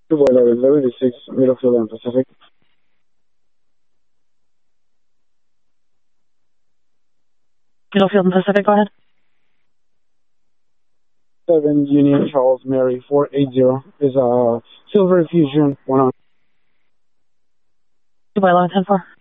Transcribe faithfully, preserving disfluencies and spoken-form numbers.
two eleven, seventy-six, Middlefield and Pacific. Middlefield and Pacific, go ahead. seven Union Charles Mary four eighty is a Silver Fusion one on. two by eleven ten four.